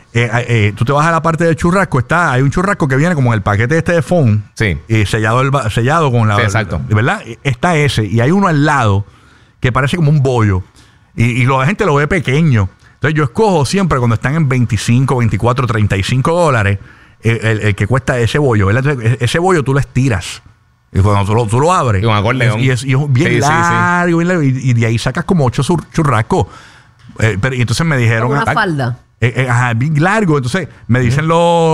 tú te vas a la parte del churrasco, hay un churrasco que viene como en el paquete de foam, sellado con la... Sí, exacto. ¿Verdad? Está ese, y hay uno al lado que parece como un bollo, y la gente lo ve pequeño. Entonces yo escojo siempre cuando están en 25, 24, $35, el que cuesta ese bollo, ¿verdad? Entonces, ese bollo tú lo estiras. Y cuando tú lo abres, un acordeón. y es bien largo, bien largo, y de ahí sacas como 8 churrascos. Y entonces me dijeron... Como una falda. Bien largo. Entonces me dicen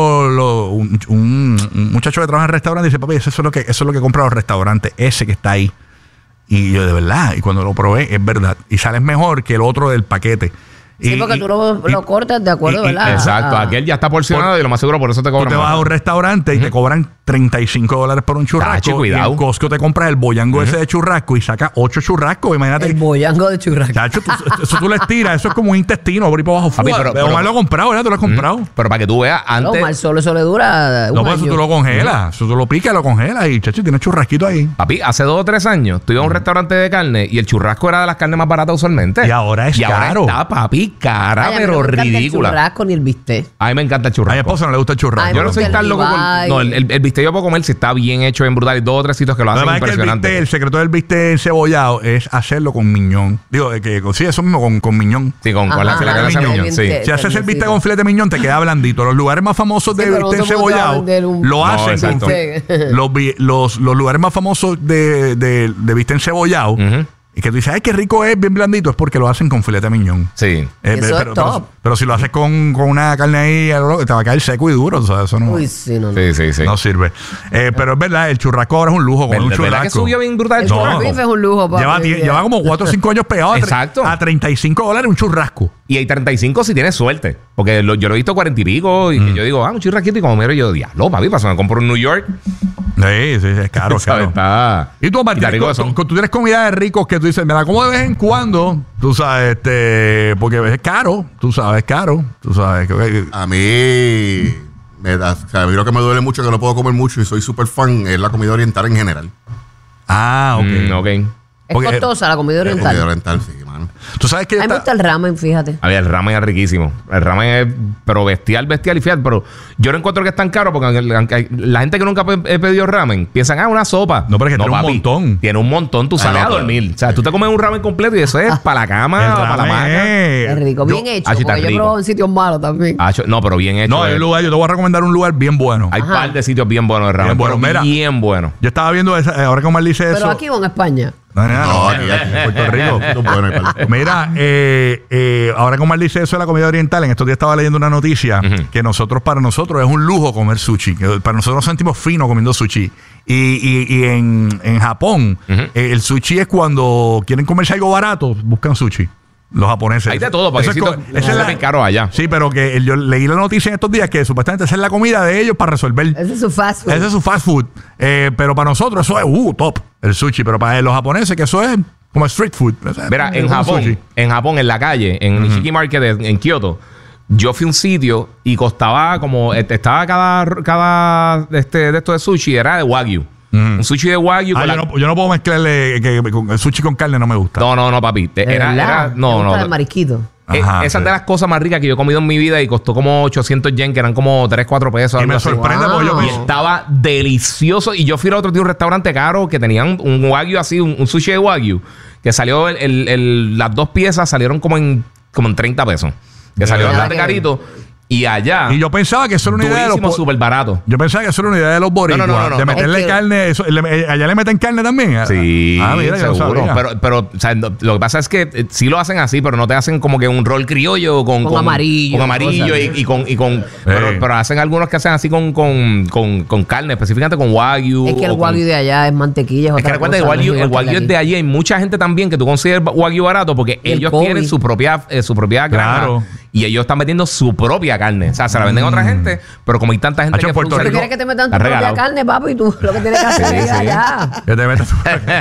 un muchacho que trabaja en el restaurante, dice, papi, eso es lo que compran los restaurantes, ese que está ahí. Y yo, de verdad, y cuando lo probé, es verdad. Y sales mejor que el otro del paquete. Sí, porque tú lo cortas de acuerdo, ¿verdad? Exacto, aquel ya está porcionado y lo más seguro por eso te cobran. Tú te vas a un restaurante y te cobran $35 por un churrasco. Tacho, cuidado. Y en Costco te compras el boyango ese de churrasco y sacas 8 churrascos. Imagínate. El boyango de churrasco. Tacho, eso tú le estiras, eso es como un intestino por ahí para abajo. Papi, pero Omar lo ha comprado, ¿verdad? Tú lo has comprado. Pero para que tú veas, antes... No, Omar, solo eso le dura un No, pues eso año. tú lo congelas. Eso tú lo picas, lo congelas y, chacho, tienes churrasquito ahí. Papi, hace 2 o 3 años tú ibas a un restaurante de carne y el churrasco era de las carnes más baratas usualmente. Y ahora es caro. Ahora está, papi, cara, Ay, a mí pero no me encanta ridícula. el churrasco ni el bistec. A mí me encanta el churrasco. A mi esposa no le gusta el churrasco. Ay, Yo no soy tan loco con... ribeye. No, el bistec yo puedo comer si está bien hecho, bien brutal. Y 2 o 3 sitios que lo hacen Además, impresionante. el secreto del bistec encebollado es hacerlo con miñón. Digo, sí, eso mismo con miñón. Sí, con la Ajá, filete de miñón, sí. Si haces el bistec con filete de miñón, te queda blandito. Los lugares más famosos de Sí, pero bistec no todo el mundo te va a encebollado vender un- lo No, hacen con exacto. los lugares más famosos de bistec encebollado. Ujú. Y que tú dices, ay, qué rico es, bien blandito, es porque lo hacen con filete de miñón. Sí. Eso es top. Pero si lo haces con una carne ahí, te va a caer seco y duro. O sea, eso no, Uy, sí, no. Sí. no sirve. Pero es verdad, el churrasco ahora es un lujo. Comer un ¿Verdad que churrasco. subió bien brutal el El No. churrasco? churrasco es un lujo, papi. Lleva como 4 o 5 años pegado Exacto. a $35 un churrasco. Y hay 35 si tienes suerte. Porque yo lo he visto 40 y pico. Y que yo digo, un churrasquito. Y como miro yo, diablo, papi, pasa, me compro en New York. Sí, es caro, ¿Sabes? caro. Y tú, Omar, Y está rico eso. tú tienes comida de ricos que tú dices, me la como de vez en cuando, tú sabes, porque es caro, tú sabes. A mí, a mí lo que me duele mucho, que no puedo comer mucho y soy súper fan, es la comida oriental en general. Ok. Es Porque, costosa la comida La comida oriental. oriental, sí, mano. Tú sabes que A mí me gusta el ramen, fíjate. A ver, el ramen es riquísimo. El ramen es, pero bestial y fíjate. Pero yo no encuentro que es tan caro porque aunque la gente que nunca he pedido ramen piensan, una sopa. No, pero es que tiene un montón. Tiene un montón. Tú sales a dormir. O sea, tú te comes un ramen completo y eso es para la cama, para la maca. Es rico, bien hecho. está Porque yo he rico. probado en sitios malos también. No, pero bien hecho. No, hay un lugar, yo te voy a recomendar un lugar bien bueno. Hay par de sitios bien buenos de ramen. Bien bueno, mira. Bien bueno. Yo estaba viendo ahora que Omar dice eso. Pero aquí o en España. No, aquí, en Puerto Rico. No, bueno, Mira, ahora que Omar dice eso de la comida oriental, en estos días estaba leyendo una noticia que para nosotros es un lujo comer sushi. Que para nosotros nos sentimos finos comiendo sushi. Y en Japón, el sushi es cuando quieren comerse algo barato, buscan sushi. Los japoneses. Hay de todo, porque Eso es muy caro allá. Sí, pero que yo leí la noticia en estos días que supuestamente esa es la comida de ellos para resolver. Ese es su fast food. Ese es su fast food. Pero para nosotros eso es top, el sushi. Pero para los japoneses que eso es como street food. Mira, en Japón, en la calle, en Nishiki Market, en Kioto, yo fui a un sitio y costaba como... Estaba cada de estos de sushi, era de Wagyu. Un sushi de Wagyu. Yo no puedo mezclarle con el sushi con carne, no me gusta. No, papi. No. El marisquito. Esa es de las cosas más ricas que yo he comido en mi vida y costó como 800 yen, que eran como 3, 4 pesos. Y me sorprende porque yo Y estaba delicioso. Y yo fui a otro tío, un restaurante caro que tenían un Wagyu así, un sushi de Wagyu, que salió las 2 piezas salieron como en 30 pesos. Que salió bastante carito. Y allá. Y yo pensaba que eso era una idea de los súper barato. Yo pensaba que eso era una idea de los boricuas. No, de meterle carne. Allá le meten carne también. Sí, mira, yo seguro. no sabía. Pero o sea, lo que pasa es que sí lo hacen así, pero no te hacen como que un rol criollo con amarillo. Con amarillo y con pero hacen algunos que hacen así con carne, específicamente con Wagyu. Es que el Wagyu de allá es mantequilla. Es que recuerda que el Wagyu es de allí. Hay mucha gente también que tú consigues Wagyu barato porque ellos tienen su propia granja. Y ellos están metiendo su propia carne. O sea, se la venden a otra gente, pero como hay tanta gente que Puerto ¿Tú quieres que te metan tu propia carne, papi? Y tú lo que tienes que hacer es allá. Que te metas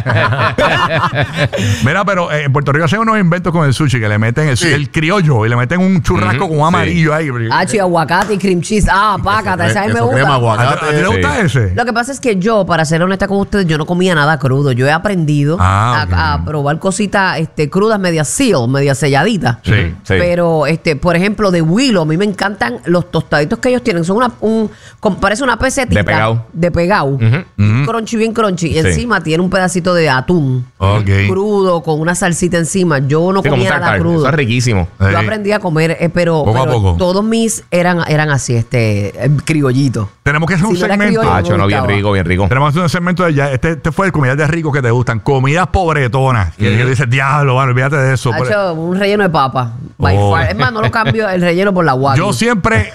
Mira, pero en Puerto Rico hacen unos inventos con el sushi que le meten el criollo y le meten un churrasco con amarillo ahí. Y aguacate y cream cheese. Pácata, esa a mí me gusta. Crema, aguacate. ¿A ti le gusta ese? Lo que pasa es que yo, para ser honesta con ustedes, yo no comía nada crudo. Yo he aprendido a probar cositas crudas, medias selladitas. Sí. Pero por ejemplo, de Willow, a mí me encantan los tostaditos que ellos tienen. Son parece una pesetita. De pegado. Crunchy, bien crunchy. Y encima tiene un pedacito de atún. Crudo, con una salsita encima. Yo no comía nada crudo. Eso es riquísimo. Yo aprendí a comer, pero todos mis eran así, criollitos. Tenemos que hacer un segmento. Bien rico, bien rico. Tenemos que hacer un segmento de ya. Este fue de comidas de ricos que te gustan. Comidas pobretonas. Que dices, diablo, bueno, olvídate de eso. Un relleno de papa. Es más, no lo cambio el relleno por la guardia. Yo siempre.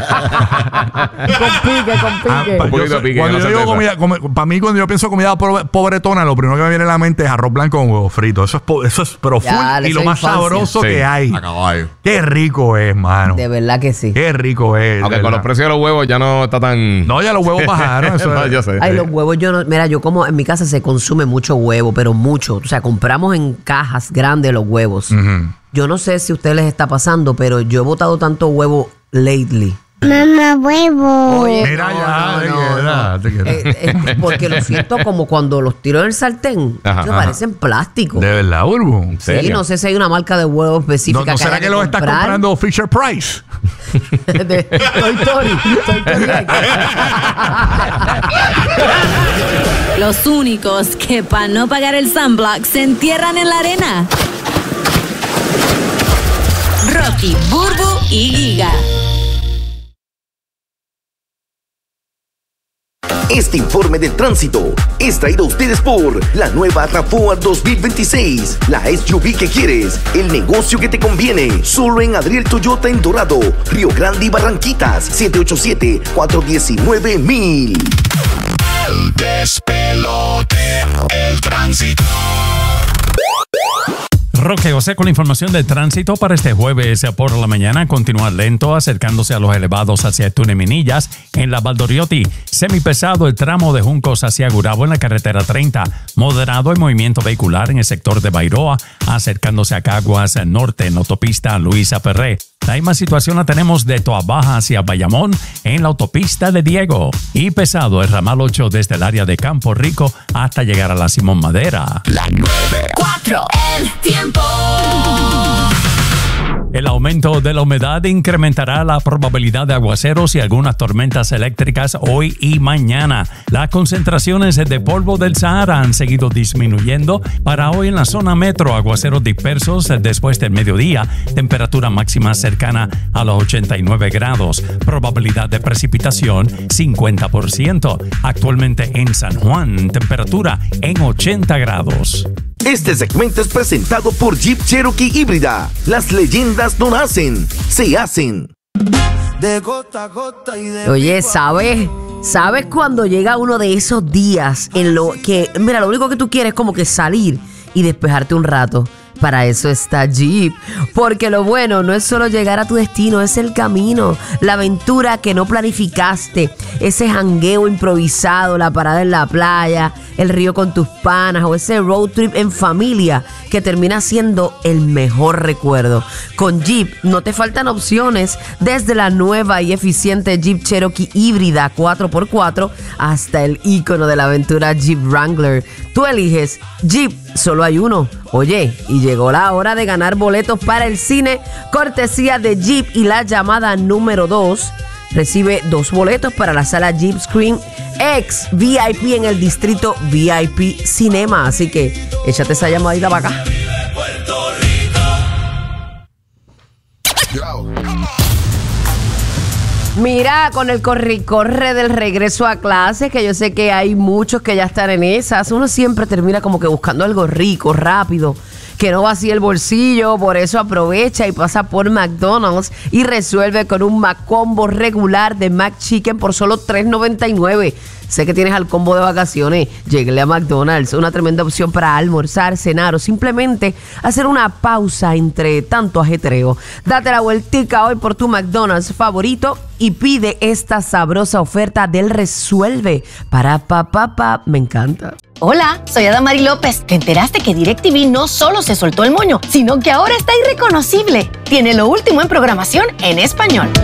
con pique. Cuando yo digo comida, para mí, cuando yo pienso comida pobretona, lo primero que me viene a la mente es arroz blanco con huevo frito. Eso es pero full y lo más sabroso que hay. A caballo. Qué rico es, mano. De verdad que sí. Qué rico es. Aunque con los precios de los huevos ya no está tan. No, ya los huevos bajaron. Eso no, yo sé. Ay, los huevos, yo como en mi casa se consume mucho huevo, pero mucho. O sea, compramos en cajas grandes los huevos. Yo no sé si a ustedes les está pasando, pero yo he botado tanto huevo lately. Mamá, huevo. Oye, Mira, te quiero. Porque lo siento como cuando los tiro en el sartén. Parecen plástico. De verdad, Burbu. Sí, no sé si hay una marca de huevo específica. ¿No será que lo estás comprando Fisher Price? Toy Story. Los únicos que para no pagar el sunblock se entierran en la arena. Rocky, Burbu y Giga. Este informe del tránsito es traído a ustedes por la nueva RAV4 2026, la SUV que quieres, el negocio que te conviene, solo en Adriel Toyota en Dorado, Río Grande y Barranquitas, 787-419-1000. El despelote, el tránsito. Roque José con la información del tránsito para este jueves por la mañana. Continúa lento acercándose a los elevados hacia el túnel Minillas en la Valdoriotti. Semipesado el tramo de Juncos hacia Gurabo en la carretera 30. Moderado el movimiento vehicular en el sector de Bairoa acercándose a Caguas Norte en la autopista Luisa Ferré. La misma situación la tenemos de Toabaja hacia Bayamón en la autopista de Diego. Y pesado el ramal 8 desde el área de Campo Rico hasta llegar a la Simón Madera. La 9-4, el tiempo. El aumento de la humedad incrementará la probabilidad de aguaceros y algunas tormentas eléctricas hoy y mañana. Las concentraciones de polvo del Sahara han seguido disminuyendo. Para hoy en la zona metro, aguaceros dispersos después del mediodía, temperatura máxima cercana a los 89 grados. Probabilidad de precipitación 50%. Actualmente en San Juan, temperatura en 80 grados. Este segmento es presentado por Jeep Cherokee Híbrida. Las leyendas no nacen, se hacen. Oye, ¿sabes cuando llega uno de esos días en lo que, mira, lo único que tú quieres es como que salir y despejarte un rato? Para eso está Jeep, porque lo bueno no es solo llegar a tu destino, es el camino, la aventura que no planificaste, ese jangueo improvisado, la parada en la playa, el río con tus panas o ese road trip en familia que termina siendo el mejor recuerdo. Con Jeep no te faltan opciones, desde la nueva y eficiente Jeep Cherokee híbrida 4x4 hasta el ícono de la aventura Jeep Wrangler. Tú eliges Jeep, solo hay uno. Oye, y llegó la hora de ganar boletos para el cine, cortesía de Jeep, y la llamada número 2 recibe 2 boletos para la sala Jeep Screen X VIP en el distrito VIP Cinema. Así que échate esa llamadita para acá. Mira, con el corre del regreso a clase, que yo sé que hay muchos que ya están en esas, uno siempre termina como que buscando algo rico, rápido, que no vacíe el bolsillo. Por eso aprovecha y pasa por McDonald's y resuelve con un McCombo regular de McChicken por solo $3.99. Sé que tienes al combo de vacaciones, lléguele a McDonald's, una tremenda opción para almorzar, cenar o simplemente hacer una pausa entre tanto ajetreo. Date la vueltica hoy por tu McDonald's favorito y pide esta sabrosa oferta del Resuelve. Para papá, me encanta. Hola, soy Adamari López. ¿Te enteraste que DirecTV no solo se soltó el moño, sino que ahora está irreconocible? Tiene lo último en programación en español.